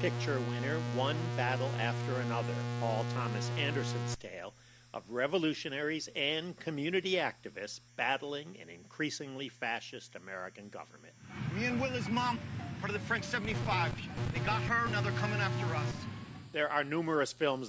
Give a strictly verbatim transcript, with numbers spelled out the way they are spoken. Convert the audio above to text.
Picture winner One Battle After Another, Paul Thomas Anderson's tale of revolutionaries and community activists battling an increasingly fascist American government. Me and Willa's mom, part of the French seventy-five. They got her, now they're coming after us. There are numerous films